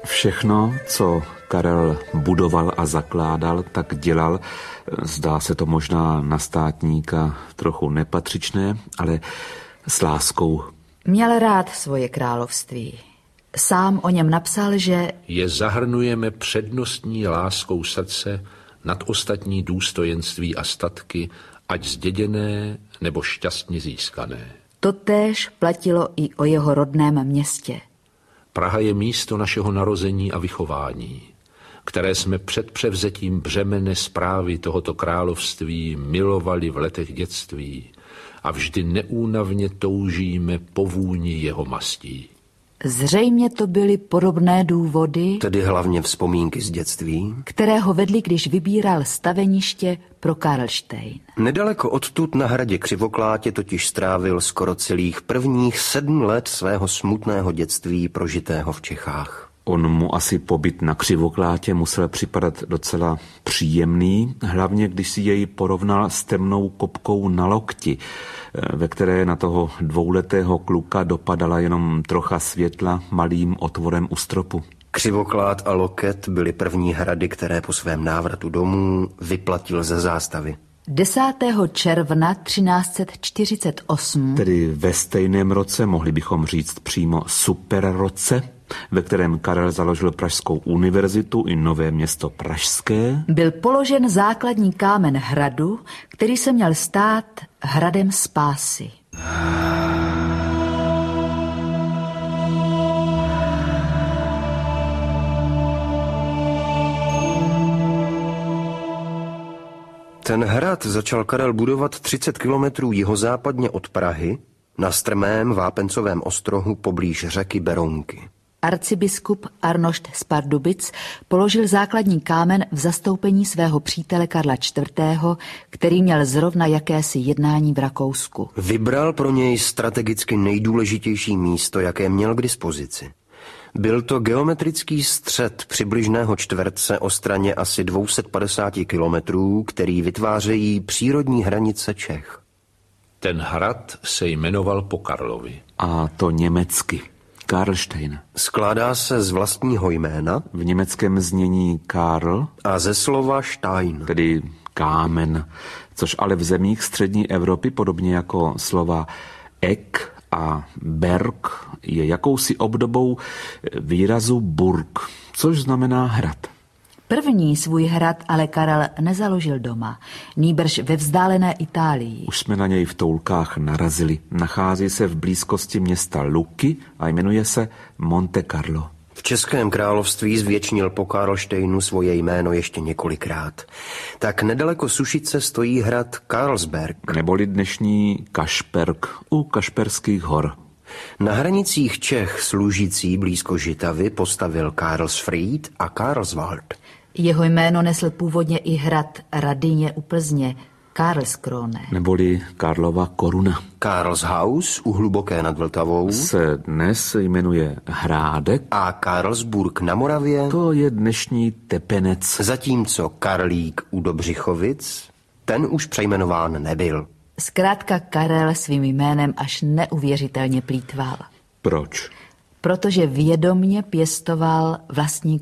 Všechno, co Karel budoval a zakládal, tak dělal. Zdá se to možná na státníka trochu nepatřičné, ale s láskou. Měl rád svoje království. Sám o něm napsal, že je zahrnujeme přednostní láskou srdce nad ostatní důstojenství a statky, ať zděděné nebo šťastně získané. Totéž platilo i o jeho rodném městě. Praha je místo našeho narození a vychování, které jsme před převzetím břemene správy tohoto království milovali v letech dětství a vždy neúnavně toužíme po vůni jeho mastí. Zřejmě to byly podobné důvody, tedy hlavně vzpomínky z dětství, které ho vedly, když vybíral staveniště pro Karlštejn. Nedaleko odtud na hradě Křivoklátě totiž strávil skoro celých prvních 7 let svého smutného dětství prožitého v Čechách. On mu asi pobyt na Křivoklátě musel připadat docela příjemný, hlavně když si jej porovnal s temnou kopkou na lokti, ve které na toho 2letého kluka dopadala jenom trocha světla malým otvorem u stropu. Křivoklát a Loket byly první hrady, které po svém návratu domů vyplatil ze zástavy. 10. června 1348, tedy ve stejném roce, mohli bychom říct přímo superroce, ve kterém Karel založil Pražskou univerzitu i Nové Město pražské, byl položen základní kámen hradu, který se měl stát hradem spásy. Ten hrad začal Karel budovat 30 kilometrů jihozápadně od Prahy na strmém vápencovém ostrohu poblíž řeky Berounky. Arcibiskup Arnošt z Pardubic položil základní kámen v zastoupení svého přítele Karla IV., který měl zrovna jakési jednání v Rakousku. Vybral pro něj strategicky nejdůležitější místo, jaké měl k dispozici. Byl to geometrický střed přibližného čtverce o straně asi 250 kilometrů, který vytvářejí přírodní hranice Čech. Ten hrad se jmenoval po Karlovi. A to německy. Karlštejn. Skládá se z vlastního jména, v německém znění Karl, a ze slova Stein, tedy kámen, což ale v zemích střední Evropy, podobně jako slova Eck a Berg, je jakousi obdobou výrazu burg, což znamená hrad. První svůj hrad ale Karel nezaložil doma, nýbrž ve vzdálené Itálii. Už jsme na něj v toulkách narazili. Nachází se v blízkosti města Lucky a jmenuje se Monte Carlo. V Českém království zvětšnil po Karlštejnu svoje jméno ještě několikrát. Tak nedaleko Sušice stojí hrad Karlsberg, neboli dnešní Kašperk u Kašperských hor. Na hranicích Čech služící blízko Žitavy postavil Karlsfried a Karlswald. Jeho jméno nesl původně i hrad Radyně u Plzně, Karlskrone. Neboli Karlova koruna. Karlshaus u Hluboké nad Vltavou se dnes jmenuje Hrádek. A Karlsburg na Moravě, to je dnešní Tepenec. Zatímco Karlík u Dobřichovic, ten už přejmenován nebyl. Zkrátka Karel svým jménem až neuvěřitelně plýtval. Proč? Protože vědomně pěstoval vlastní